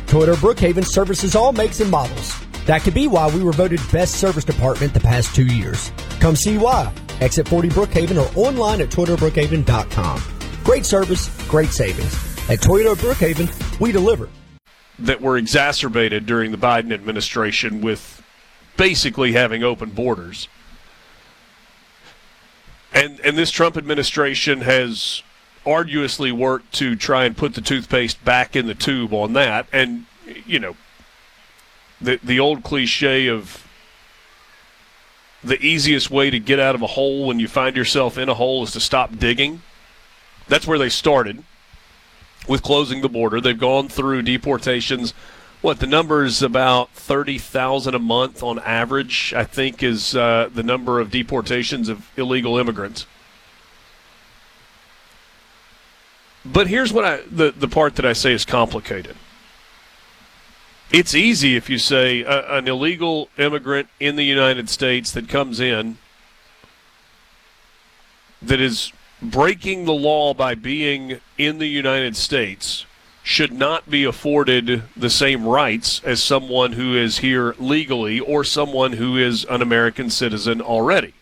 Toyota Brookhaven services all makes and models. That could be why we were voted best service department the past 2 years. Come see why. Exit 40 Brookhaven or online at ToyotaBrookhaven.com. Great service, great savings. At Toyota Brookhaven, we deliver. That were exacerbated during the Biden administration with basically having open borders. And this Trump administration has arduously worked to try and put the toothpaste back in the tube on that. And, you know, the old cliche of the easiest way to get out of a hole when you find yourself in a hole is to stop digging. That's where they started with closing the border. They've gone through deportations. The number is about 30,000 a month on average, I think, is the number of deportations of illegal immigrants. But here's what the part that I say is complicated. It's easy if you say an illegal immigrant in the United States that comes in that is breaking the law by being in the United States should not be afforded the same rights as someone who is here legally or someone who is an American citizen already.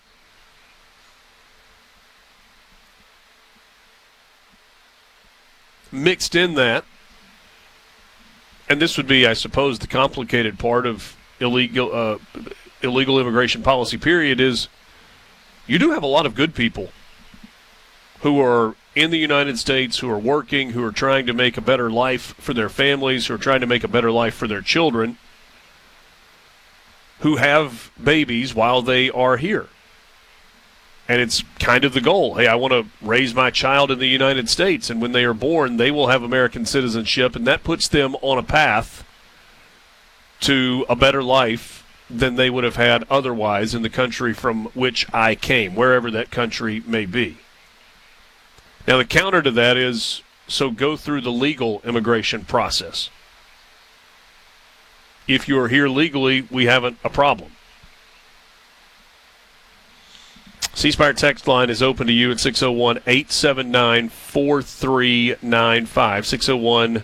Mixed in that, and this would be, I suppose, the complicated part of illegal immigration policy, period, is you do have a lot of good people who are in the United States, who are working, who are trying to make a better life for their families, who are trying to make a better life for their children, who have babies while they are here. And it's kind of the goal. Hey, I want to raise my child in the United States, and when they are born, they will have American citizenship, and that puts them on a path to a better life than they would have had otherwise in the country from which I came, wherever that country may be. Now, the counter to that is, so go through the legal immigration process. If you are here legally, we haven't a problem. C-Spire text line is open to you at 601-879-4395.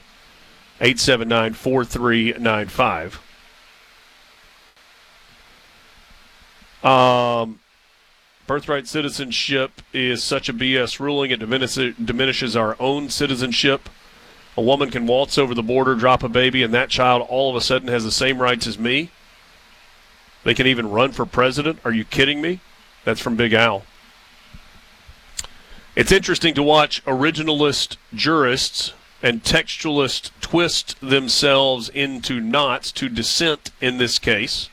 601-879-4395. Birthright citizenship is such a BS ruling, it diminishes our own citizenship. A woman can waltz over the border, drop a baby, and that child all of a sudden has the same rights as me. They can even run for president. Are you kidding me? That's from Big Al. It's interesting to watch originalist jurists and textualists twist themselves into knots to dissent in this case.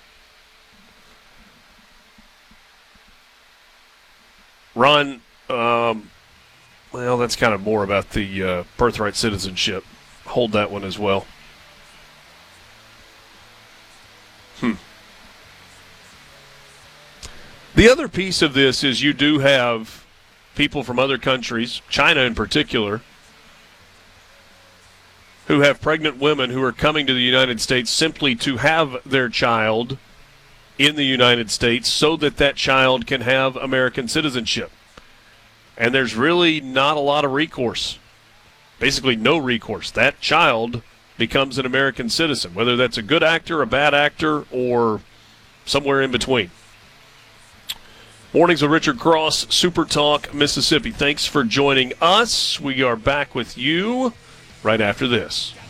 Ron, that's kind of more about the birthright citizenship. Hold that one as well. The other piece of this is you do have people from other countries, China in particular, who have pregnant women who are coming to the United States simply to have their child in the United States so that that child can have American citizenship. And there's really not a lot of recourse. Basically no recourse. That child becomes an American citizen, whether that's a good actor, a bad actor, or somewhere in between. Mornings with Richard Cross, Super Talk, Mississippi. Thanks for joining us. We are back with you right after this.